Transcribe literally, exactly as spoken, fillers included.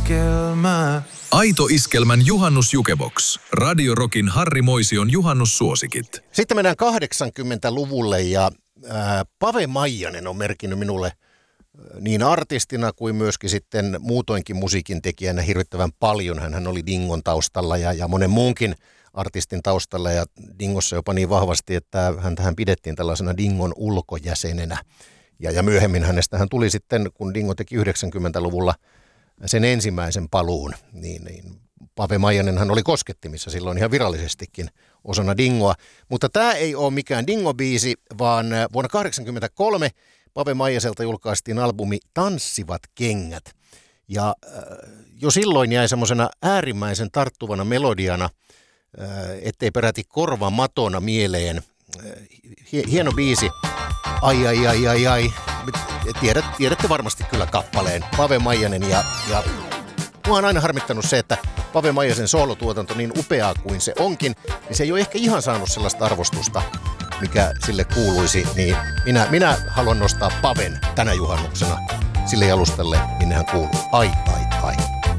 Iskelmä. Aito Iskelmän juhannusjukebox. Radio Rockin Harri Moision juhannussuosikit. Sitten mennään kahdeksankymmentäluvulle ja ää, Pave Maijanen on merkinnyt minulle niin artistina kuin myöskin sitten muutoinkin musiikin tekijänä hirvittävän paljon. Hän oli Dingon taustalla ja, ja monen muunkin artistin taustalla ja Dingossa jopa niin vahvasti, että häntähän pidettiin tällaisena Dingon ulkojäsenenä. Ja, ja myöhemmin hänestä hän tuli sitten, kun Dingo teki yhdeksänkymmentäluvulla sen ensimmäisen paluun, niin, niin Pave Maijanenhan oli koskettimissa silloin ihan virallisestikin osana Dingoa. Mutta tämä ei ole mikään Dingo-biisi, vaan vuonna tuhatyhdeksänsataakahdeksankymmentäkolme Pave Maijaselta julkaistiin albumi Tanssivat kengät. Ja äh, jo silloin jäi semmoisena äärimmäisen tarttuvana melodiana, äh, ettei peräti korvamatona mieleen. Äh, hieno biisi. Ai, ai, ai, ai, ai. Tiedät, tiedätte varmasti kyllä kappaleen. Pave Maijanen ja, ja mua on aina harmittanut se, että Pave Maijasen soolotuotanto niin upeaa kuin se onkin, niin se ei ole ehkä ihan saanut sellaista arvostusta, mikä sille kuuluisi. Niin minä, minä haluan nostaa Paven tänä juhannuksena sille jalustalle, minne hän kuuluu. Ai, ai, ai.